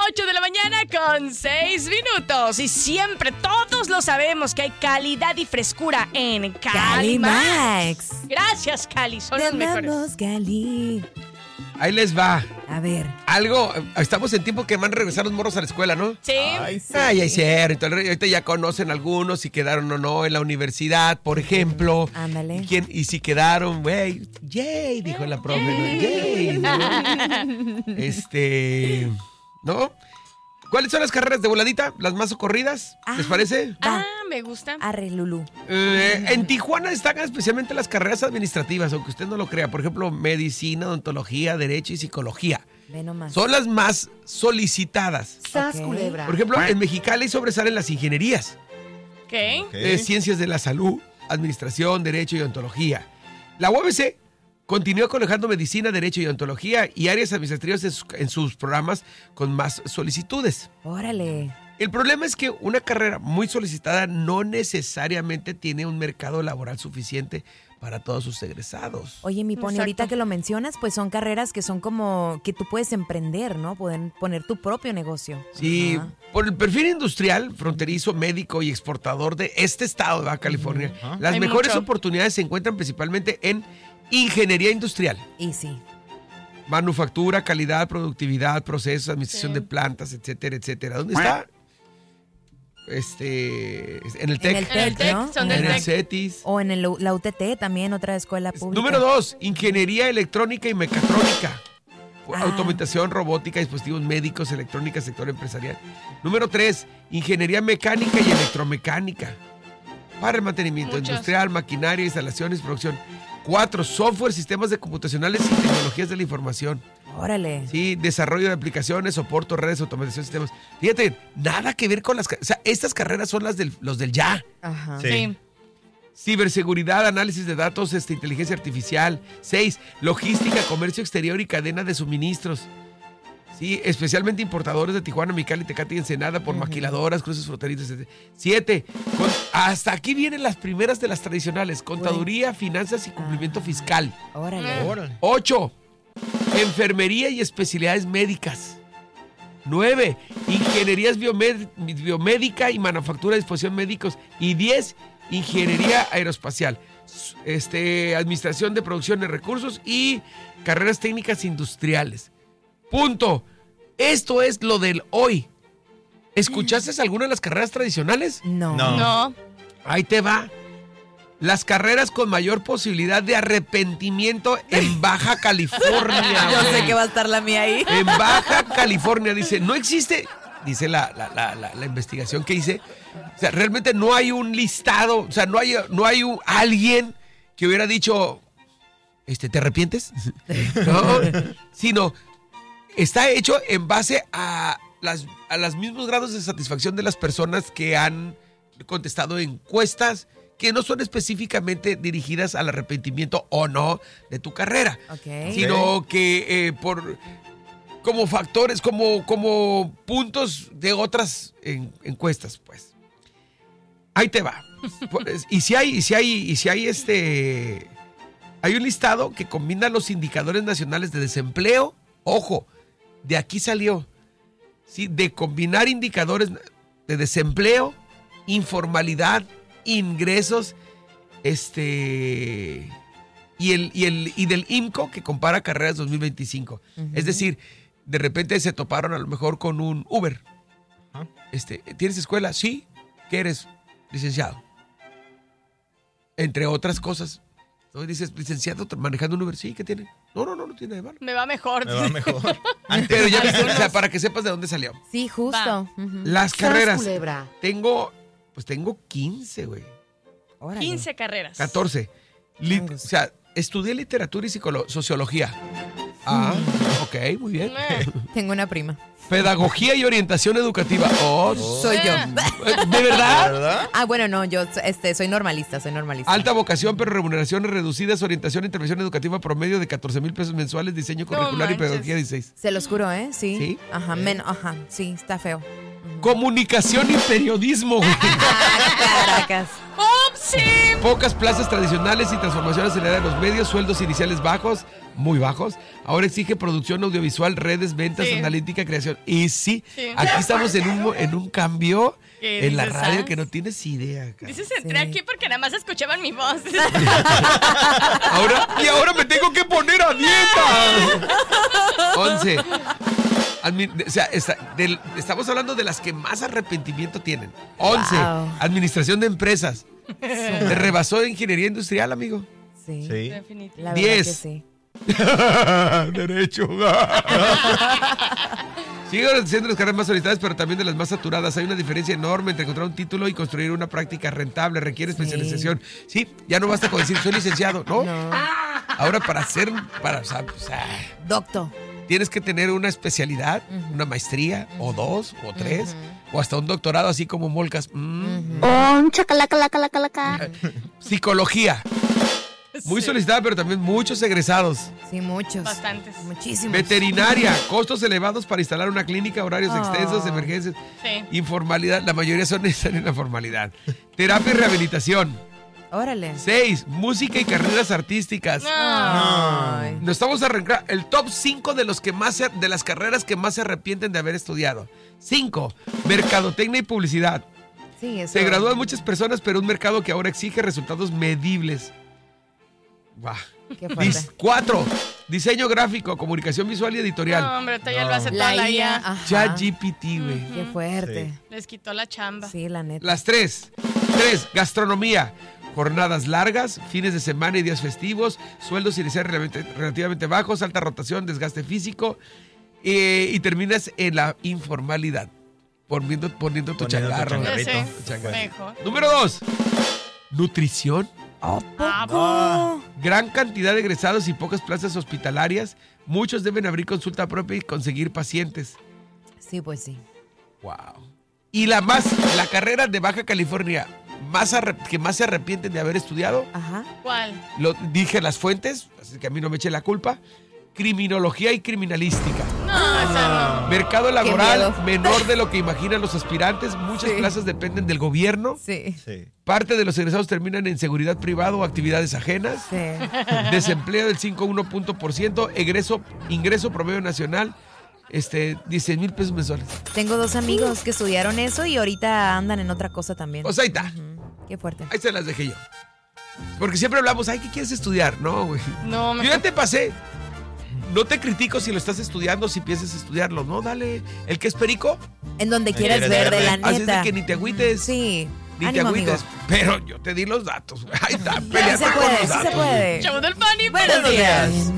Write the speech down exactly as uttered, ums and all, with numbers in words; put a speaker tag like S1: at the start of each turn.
S1: ocho de la mañana con seis minutos. Y siempre, todos lo sabemos, que hay calidad y frescura en Cali Max. Gracias, Cali, son los mejores.
S2: Vamos, Cali.
S3: Ahí les va.
S2: A ver.
S3: Algo, estamos en tiempo que van a regresar los morros a la escuela, ¿no?
S1: Sí.
S3: Ay, sí. Ay, ay, cierto. Ahorita ya conocen algunos si quedaron o no en la universidad, por ejemplo.
S2: Ándale.
S3: ¿Y, quién, y si quedaron, güey, yay, dijo la profe, ¿no? Yay. ¿No? Este, ¿no? ¿Cuáles son las carreras de voladita? ¿Las más socorridas? ¿Les
S2: Ah.
S3: parece?
S1: Ah, me gusta.
S2: Arre, Lulú.
S3: Eh, en Tijuana destacan especialmente las carreras administrativas, aunque usted no lo crea. Por ejemplo, medicina, odontología, derecho y psicología.
S2: Ve nomás.
S3: Son las más solicitadas.
S2: Sas, culebra.
S3: Por ejemplo, en Mexicali sobresalen las ingenierías,
S1: ¿Qué?
S3: eh, ciencias de la salud, administración, derecho y odontología. La U A B C continúa colejando medicina, derecho y odontología y áreas administrativas en sus, en sus programas con más solicitudes.
S2: Órale.
S3: El problema es que una carrera muy solicitada no necesariamente tiene un mercado laboral suficiente para todos sus egresados.
S2: Oye, mi Pony,
S1: Exacto.
S2: ahorita que lo mencionas, pues son carreras que son como que tú puedes emprender, ¿no? Pueden poner tu propio negocio.
S3: Sí,
S2: Ajá.
S3: por el perfil industrial, fronterizo, médico y exportador de este estado de Baja California,
S4: Ajá.
S3: las
S1: Hay
S3: mejores
S1: mucho.
S3: oportunidades se encuentran principalmente en ingeniería industrial,
S2: Y sí.
S3: manufactura, calidad, productividad, procesos, administración
S1: Sí.
S3: de plantas, etcétera, etcétera. ¿Dónde está? Este, en el TEC,
S2: En el
S1: En el
S2: TEC, ¿no?
S1: TEC, son del
S3: en el
S1: TEC.
S3: CETIS.
S2: O en el, la U T T también, otra escuela pública.
S3: Número dos, ingeniería electrónica y mecatrónica.
S2: Ah.
S3: Automatización, robótica, dispositivos médicos, electrónica, sector empresarial. Número tres, ingeniería mecánica y electromecánica. Para el mantenimiento
S1: Muchos.
S3: industrial, maquinaria, instalaciones, producción. Cuatro, software, sistemas de computacionales y tecnologías de la información.
S2: Órale.
S3: Sí, desarrollo de aplicaciones, soporte, redes, automatización, sistemas. Fíjate, nada que ver con las... ca- O sea, estas carreras son las del, los del ya.
S2: Ajá.
S4: Sí.
S1: Sí.
S3: Ciberseguridad, análisis de datos, este, inteligencia artificial. Seis, logística, comercio exterior y cadena de suministros. Sí, especialmente importadores de Tijuana, Mexicali, Tecate y Ensenada por maquiladoras, cruces fronterizas, etcétera. Siete, con- hasta aquí vienen las primeras de las tradicionales. Contaduría, finanzas y cumplimiento
S2: Ah.
S3: fiscal.
S2: Órale.
S4: Órale.
S3: Ocho, enfermería y especialidades médicas. Nueve, ingenierías biomed- biomédica y manufactura de disposición médicos. Y diez, ingeniería aeroespacial, s- este, administración de producción de recursos y carreras técnicas industriales. Punto. Esto es lo del hoy. ¿Escuchaste alguna de las carreras tradicionales?
S2: No.
S4: No.
S1: No.
S3: Ahí te va. Las carreras con mayor posibilidad de arrepentimiento en Baja California.
S2: Yo sé
S3: güey.
S2: que va a estar la mía ahí.
S3: En Baja California, dice, no existe, dice la, la, la, la, la investigación que hice, o sea, realmente no hay un listado, o sea, no hay, no hay un, alguien que hubiera dicho, este, ¿te arrepientes? No, sino está hecho en base a las, a los mismos grados de satisfacción de las personas que han contestado encuestas que no son específicamente dirigidas al arrepentimiento o no de tu carrera,
S2: Ok.
S3: sino que eh, por como factores, como, como puntos de otras en- encuestas, pues. Ahí te va. Pues, y si hay, y si hay, y si hay este, hay un listado que combina los indicadores nacionales de desempleo. Ojo, de aquí salió, sí, de combinar indicadores de desempleo, informalidad, ingresos, este, y el, y el, y del I M C O que compara carreras dos mil veinticinco.
S2: Ujú.
S3: Es decir, de repente se toparon a lo mejor con un Uber.
S4: Ajá.
S3: Este, ¿tienes escuela? Sí. ¿Qué eres? Licenciado. Entre otras cosas. Entonces dices, licenciado manejando un Uber. Sí, ¿qué tiene? No, no, no, no tiene de malo.
S1: Me va mejor.
S4: Me va mejor. Antes.
S3: Pero ya viste, o sea, para que sepas de dónde salió.
S2: Sí, justo. Ujú.
S3: Las carreras.
S5: culebra.
S3: Tengo, pues tengo quince, güey.
S2: Órale.
S1: quince carreras.
S3: catorce. Li- o
S2: Changos.
S3: sea, estudié literatura y psicolo- sociología. Ah, ok, muy bien.
S1: Eh,
S2: Tengo una prima.
S3: Pedagogía y orientación educativa. Oh,
S2: Soy yo.
S3: ¿de verdad?
S4: ¿Verdad?
S2: Ah, bueno, no, yo este, soy normalista, soy normalista.
S3: Alta vocación, pero remuneraciones reducidas, orientación e intervención educativa promedio de catorce mil pesos mensuales, diseño curricular y
S1: manches.
S3: pedagogía dieciséis.
S2: Se los juro, ¿eh? Sí.
S3: ¿Sí?
S2: Ajá, men, ajá, sí, está feo. Ujú.
S3: Comunicación y periodismo, güey.
S2: Ah, Caracas.
S1: ¡Ups! Sim.
S3: Pocas plazas tradicionales y transformación acelerada de los medios, sueldos iniciales bajos, muy bajos. Ahora exige producción audiovisual, redes, ventas,
S1: Sí.
S3: analítica, creación. Y sí,
S1: Sí.
S3: aquí estamos en un, en un cambio
S1: ¿Qué
S3: en la
S1: dices,
S3: radio
S1: ah?
S3: que no tienes idea. cara.
S1: Dices, entré
S2: Sí.
S1: aquí porque nada más escuchaban mi voz.
S3: Ahora, y ahora me tengo que poner a dieta. once. Admi- o sea, está- del- estamos hablando de las que más arrepentimiento tienen. once.
S2: Wow.
S3: Administración de empresas. Te rebasó ingeniería industrial, amigo.
S2: Sí.
S4: Sí.
S1: Definitivamente.
S2: La verdad
S3: Diez.
S2: que sí.
S3: Derecho. Siguen siendo las carreras más solicitadas, pero también de las más saturadas. Hay una diferencia enorme entre encontrar un título y construir una práctica rentable. Requiere
S2: Sí.
S3: especialización. Sí, ya no basta con decir soy licenciado, ¿no?
S2: No.
S3: Ahora para ser, para, o sea, o sea,
S2: Doctor.
S3: tienes que tener una especialidad, una maestría, o dos, o tres, o hasta un doctorado, así como Molcas. Mm.
S5: On chacalaca.
S3: Psicología. Muy
S1: Sí.
S3: solicitada, pero también muchos egresados.
S2: Sí, muchos.
S1: Bastantes.
S2: Muchísimos.
S3: Veterinaria, costos elevados para instalar una clínica, horarios
S2: Oh.
S3: extensos, emergencias,
S1: Sí.
S3: informalidad, la mayoría son están en la formalidad. Terapia y rehabilitación.
S2: Órale.
S3: Seis, música y carreras artísticas.
S1: No.
S2: Ay.
S3: Nos estamos arrancando el top cinco de los que más se- de las carreras que más se arrepienten de haber estudiado. Cinco, mercadotecnia y publicidad.
S2: Sí, eso.
S3: Se gradúan muchas personas, pero un mercado que ahora exige resultados medibles. Buah.
S2: Qué
S3: Dis-
S2: fuerte.
S3: Cuatro, diseño gráfico, comunicación visual y editorial.
S1: No, hombre, ahorita ya
S4: No.
S1: lo hace toda
S2: La
S1: la
S2: I A.
S1: I A.
S2: Ajá.
S3: ChatGPT, güey.
S2: Qué fuerte.
S1: Les quitó la chamba.
S2: Sí, la neta.
S3: Las tres. Tres, gastronomía. Jornadas largas, fines de semana y días festivos, sueldos iniciales relativamente, relativamente bajos, alta rotación, desgaste físico eh, y terminas en la informalidad, poniendo, poniendo tu
S4: Poniendo tu
S3: changarro.
S1: Ya
S4: changarrito.
S1: sé.
S3: Tu changarro.
S1: Mejor.
S3: Número dos, nutrición.
S1: Ah,
S4: Ah.
S3: Gran cantidad de egresados y pocas plazas hospitalarias. Muchos deben abrir consulta propia y conseguir pacientes.
S2: Sí, pues sí.
S3: Wow. Y la más, la carrera de Baja California más arre- que más se arrepienten de haber estudiado,
S2: Ajá.
S1: ¿cuál?
S3: lo dije las fuentes, así que a mí no me eche la culpa. Criminología y criminalística.
S1: No, esa no.
S3: Mercado laboral
S2: miedo.
S3: menor de lo que imaginan los aspirantes. Muchas
S2: Sí.
S3: plazas dependen del gobierno.
S2: Sí.
S4: Sí.
S3: Parte de los egresados terminan en seguridad privada o actividades ajenas.
S2: Sí.
S3: Desempleo del cinco punto uno punto por ciento. Egreso, ingreso promedio nacional, este, dieciséis mil pesos mensuales.
S2: Tengo dos amigos que estudiaron eso y ahorita andan en otra cosa también.
S3: Pues ahí está.
S2: Ujú. Qué fuerte.
S3: Ahí se las dejé yo. Porque siempre hablamos, ay, ¿qué quieres estudiar? No, güey.
S1: No,
S3: Yo
S1: me
S3: ya te pasé. No te critico si lo estás estudiando, si piensas estudiarlo. No, dale. El que es perico,
S2: En donde
S4: Ahí
S2: quieras
S4: eres
S2: ver de
S4: verde.
S2: la
S3: así es de
S2: neta.
S3: que ni te agüites.
S2: Sí.
S3: Ni
S2: Ánimo,
S3: te agüites.
S2: amigo.
S3: Pero yo te di los datos. Ahí está,
S2: Sí
S3: peleate
S2: se
S3: con
S2: puede,
S3: los
S2: sí se
S3: datos.
S2: puede.
S1: Show del Pani.
S2: Buenos días.